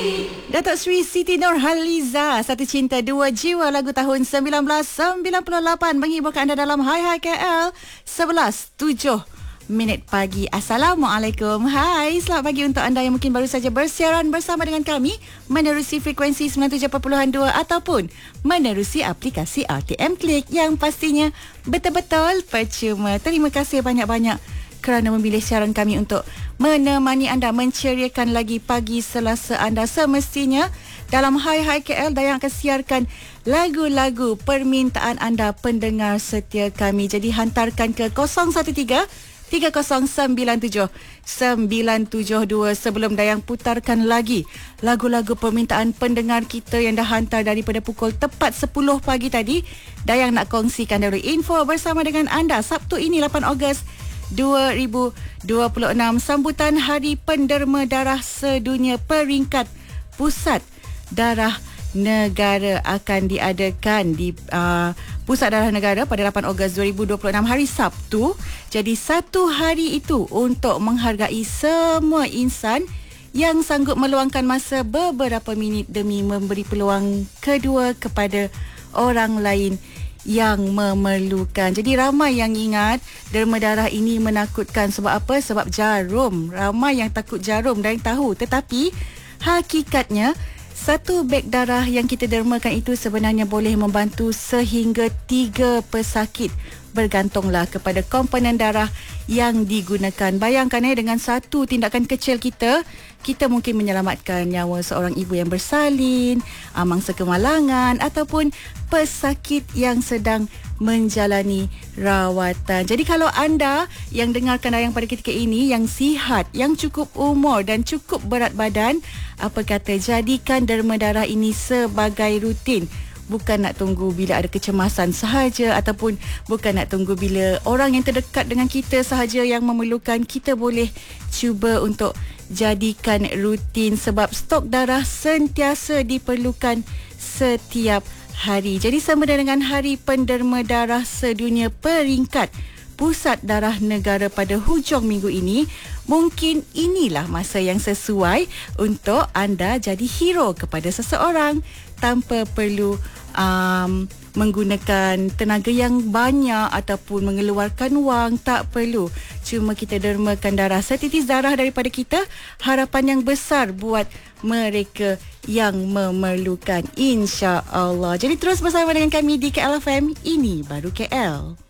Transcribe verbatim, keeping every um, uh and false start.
Datuk Seri Siti Nurhaliza, Satu Cinta Dua Jiwa, lagu tahun sembilan belas sembilan puluh lapan menghiburkan anda dalam Hai Hai K L sebelas tujuh minit pagi. Assalamualaikum. Hai, selamat pagi untuk anda yang mungkin baru saja bersiaran bersama dengan kami menerusi frekuensi sembilan puluh tujuh perpuluhan dua ataupun menerusi aplikasi R T M Klik yang pastinya betul-betul percuma. Terima kasih banyak-banyak kerana memilih siaran kami untuk menemani anda, menceriakan lagi pagi Selasa anda. Semestinya dalam Hai Hai K L Dayang akan siarkan lagu-lagu permintaan anda pendengar setia kami. Jadi hantarkan ke kosong satu tiga tiga kosong sembilan tujuh sembilan tujuh dua sebelum Dayang putarkan lagi lagu-lagu permintaan pendengar kita yang dah hantar daripada pukul tepat sepuluh pagi tadi. Dayang nak kongsikan dulu info bersama dengan anda. Sabtu ini lapan Ogos dua ribu dua puluh enam, sambutan Hari Penderma Darah Sedunia peringkat Pusat Darah Negara akan diadakan di uh, Pusat Darah Negara pada lapan Ogos dua ribu dua puluh enam, hari Sabtu. Jadi satu hari itu untuk menghargai semua insan yang sanggup meluangkan masa beberapa minit demi memberi peluang kedua kepada orang lain yang memerlukan. Jadi ramai yang ingat derma darah ini menakutkan. Sebab apa? Sebab jarum. Ramai yang takut jarum dan tahu. Tetapi hakikatnya satu beg darah yang kita dermakan itu sebenarnya boleh membantu sehingga tiga pesakit. Bergantunglah kepada komponen darah yang digunakan. Bayangkan eh, dengan satu tindakan kecil kita, kita mungkin menyelamatkan nyawa seorang ibu yang bersalin, mangsa kemalangan ataupun pesakit yang sedang menjalani rawatan. Jadi kalau anda yang dengarkan Dayang pada ketika ini, yang sihat, yang cukup umur dan cukup berat badan, apa kata jadikan derma darah ini sebagai rutin. Bukan nak tunggu bila ada kecemasan sahaja ataupun bukan nak tunggu bila orang yang terdekat dengan kita sahaja yang memerlukan. Kita boleh cuba untuk jadikan rutin sebab stok darah sentiasa diperlukan setiap hari. Jadi sama dengan Hari Penderma Darah Sedunia peringkat Pusat Darah Negara pada hujung minggu ini, mungkin inilah masa yang sesuai untuk anda jadi hero kepada seseorang tanpa perlu um, menggunakan tenaga yang banyak ataupun mengeluarkan wang. Tak perlu. Cuma kita dermakan darah, setitis darah daripada kita, harapan yang besar buat mereka yang memerlukan, insya-Allah. Jadi terus bersama dengan kami di K L F M, ini baru K L.